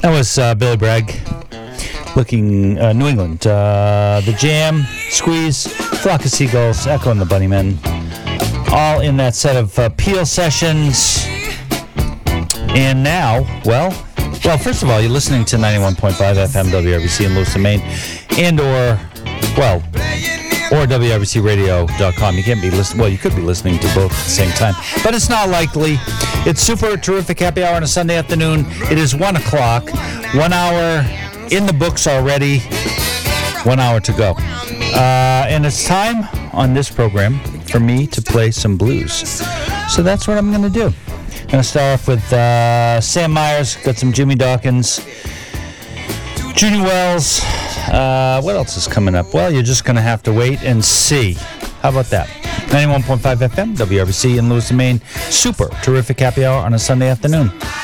That was Billy Bragg, looking New England. The Jam, Squeeze, Flock of Seagulls, Echo and the Bunnymen, all in that set of Peel sessions. And now, well, first of all, you're listening to 91.5 FM WRBC in Lewiston, Maine, or WRBCRadio.com. You can't be listening. Well, you could be listening to both at the same time, but it's not likely. It's Super Terrific Happy Hour on a Sunday afternoon. It is 1 o'clock. 1 hour in the books already. 1 hour to go. And it's time on this program for me to play some blues. So that's what I'm going to do. I'm going to start off with Sam Myers. Got some Jimmy Dawkins. Junior Wells. What else is coming up? Well, you're just going to have to wait and see. How about that? 91.5 FM, WRBC in Lewiston, Maine. Super Terrific Happy Hour on a Sunday afternoon.